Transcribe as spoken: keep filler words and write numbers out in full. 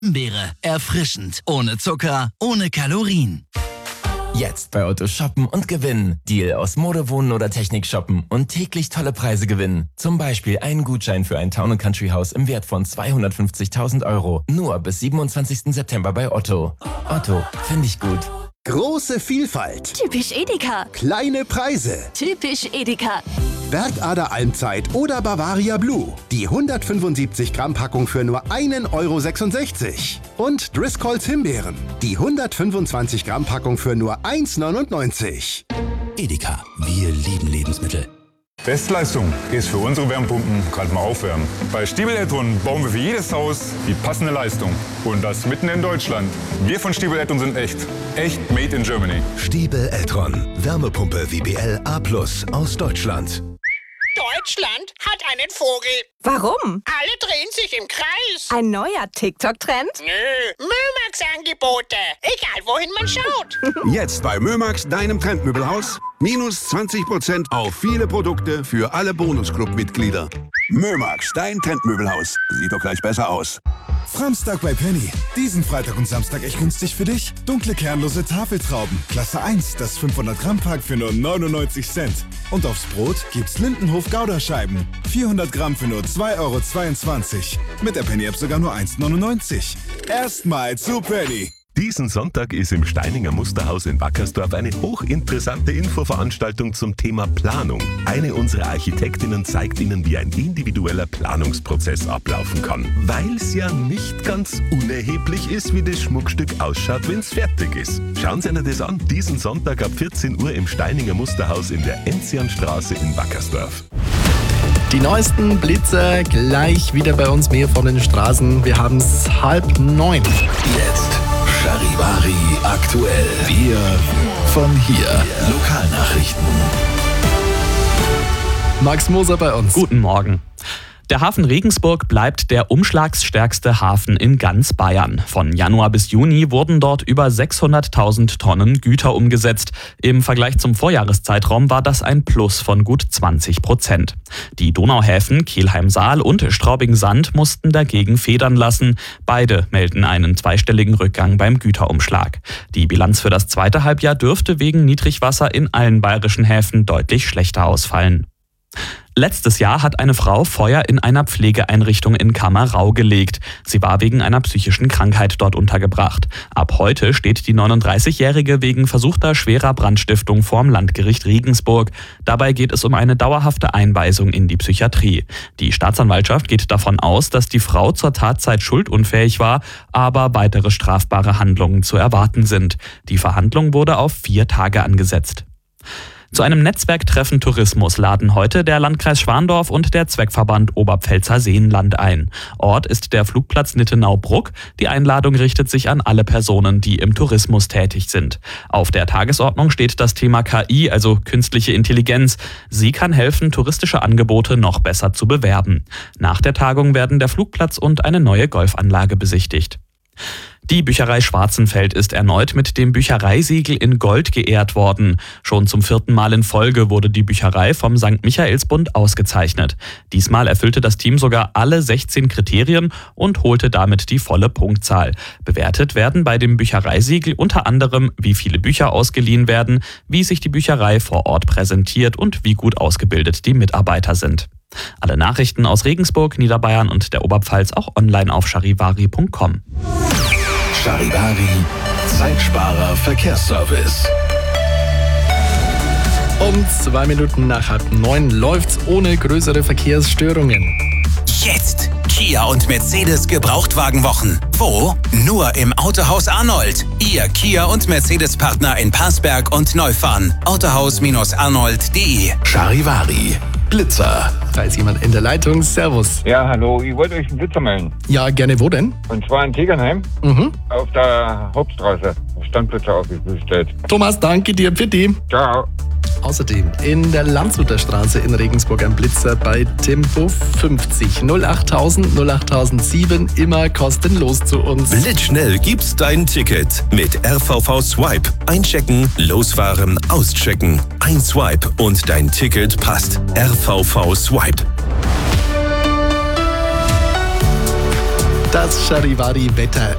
Himbeere. Erfrischend. Ohne Zucker. Ohne Kalorien. Jetzt bei Otto shoppen und gewinnen. Deal aus Mode, Wohnen oder Technik shoppen und täglich tolle Preise gewinnen. Zum Beispiel einen Gutschein für ein Town and Country Haus im Wert von zweihundertfünfzigtausend Euro. Nur bis siebenundzwanzigsten September bei Otto. Otto, finde ich gut. Große Vielfalt. Typisch Edeka. Kleine Preise. Typisch Edeka. Bergader Almzeit oder Bavaria Blue. Die hundertfünfundsiebzig Gramm Packung für nur ein Euro sechsundsechzig. Und Driscolls Himbeeren. Die hundertfünfundzwanzig Gramm Packung für nur eins neunundneunzig. Edeka, wir lieben Lebensmittel. Bestleistung ist für unsere Wärmepumpen gerade mal aufwärmen. Bei Stiebel Eltron bauen wir für jedes Haus die passende Leistung. Und das mitten in Deutschland. Wir von Stiebel Eltron sind echt. Echt made in Germany. Stiebel Eltron. Wärmepumpe W B L A plus aus Deutschland. Deutschland hat einen Vogel. Warum? Alle drehen sich im Kreis. Ein neuer TikTok-Trend? Nö, Mömax-Angebote. Egal, wohin man schaut. Jetzt bei Mömax, deinem Trendmöbelhaus. Minus zwanzig Prozent auf viele Produkte für alle Bonusclub-Mitglieder. Mömax, dein Trendmöbelhaus. Sieht doch gleich besser aus. Framstag bei Penny. Diesen Freitag und Samstag echt günstig für dich. Dunkle kernlose Tafeltrauben. Klasse eins, das fünfhundert Gramm Pack für nur neunundneunzig Cent. Und aufs Brot gibt's Lindenhof Gouda-Scheiben. vierhundert Gramm für nur zwei Euro zweiundzwanzig. Mit der Penny-App sogar nur eins neunundneunzig. Erstmal zu Penny. Diesen Sonntag ist im Steininger Musterhaus in Wackersdorf eine hochinteressante Infoveranstaltung zum Thema Planung. Eine unserer Architektinnen zeigt Ihnen, wie ein individueller Planungsprozess ablaufen kann. Weil es ja nicht ganz unerheblich ist, wie das Schmuckstück ausschaut, wenn es fertig ist. Schauen Sie sich das an, diesen Sonntag ab vierzehn Uhr im Steininger Musterhaus in der Enzianstraße in Wackersdorf. Die neuesten Blitzer gleich wieder bei uns, mehr von den Straßen. Wir haben es halb neun. Jetzt Charivari aktuell. Wir von hier. Lokalnachrichten. Max Moser bei uns. Guten Morgen. Der Hafen Regensburg bleibt der umschlagsstärkste Hafen in ganz Bayern. Von Januar bis Juni wurden dort über sechshunderttausend Tonnen Güter umgesetzt. Im Vergleich zum Vorjahreszeitraum war das ein Plus von gut zwanzig Prozent. Die Donauhäfen Kelheim-Saal und Straubing-Sand mussten dagegen federn lassen. Beide melden einen zweistelligen Rückgang beim Güterumschlag. Die Bilanz für das zweite Halbjahr dürfte wegen Niedrigwasser in allen bayerischen Häfen deutlich schlechter ausfallen. Letztes Jahr hat eine Frau Feuer in einer Pflegeeinrichtung in Kammerau gelegt. Sie war wegen einer psychischen Krankheit dort untergebracht. Ab heute steht die neununddreißigjährige wegen versuchter schwerer Brandstiftung vorm Landgericht Regensburg. Dabei geht es um eine dauerhafte Einweisung in die Psychiatrie. Die Staatsanwaltschaft geht davon aus, dass die Frau zur Tatzeit schuldunfähig war, aber weitere strafbare Handlungen zu erwarten sind. Die Verhandlung wurde auf vier Tage angesetzt. Zu einem Netzwerktreffen Tourismus laden heute der Landkreis Schwandorf und der Zweckverband Oberpfälzer Seenland ein. Ort ist der Flugplatz Nittenau-Bruck. Die Einladung richtet sich an alle Personen, die im Tourismus tätig sind. Auf der Tagesordnung steht das Thema K I, also künstliche Intelligenz. Sie kann helfen, touristische Angebote noch besser zu bewerben. Nach der Tagung werden der Flugplatz und eine neue Golfanlage besichtigt. Die Bücherei Schwarzenfeld ist erneut mit dem Büchereisiegel in Gold geehrt worden. Schon zum vierten Mal in Folge wurde die Bücherei vom Sankt Michaelsbund ausgezeichnet. Diesmal erfüllte das Team sogar alle sechzehn Kriterien und holte damit die volle Punktzahl. Bewertet werden bei dem Büchereisiegel unter anderem, wie viele Bücher ausgeliehen werden, wie sich die Bücherei vor Ort präsentiert und wie gut ausgebildet die Mitarbeiter sind. Alle Nachrichten aus Regensburg, Niederbayern und der Oberpfalz auch online auf charivari punkt com. Charivari, Zeitsparer Verkehrsservice. Um zwei Minuten nach halb neun läuft's ohne größere Verkehrsstörungen. Jetzt Kia und Mercedes Gebrauchtwagenwochen. Wo? Nur im Autohaus Arnold. Ihr Kia und Mercedes Partner in Parsberg und Neufahren. autohaus arnold punkt de. Charivari, Blitzer. Da ist jemand in der Leitung. Servus. Ja, hallo. Ich wollte euch einen Blitzer melden. Ja, gerne. Wo denn? Und zwar in Tegernheim. Mhm. Auf der Hauptstraße. Standblitzer aufgestellt. Thomas, danke dir. Bitte. Ciao. Außerdem in der Landshuter Straße in Regensburg ein Blitzer bei Tempo fünfzig. null achttausend, null achttausendsieben, immer kostenlos zu uns. Blitzschnell gibt's dein Ticket mit R V V Swipe. Einchecken, losfahren, auschecken. Ein Swipe und dein Ticket passt. R V V Swipe. Das Charivari-Wetter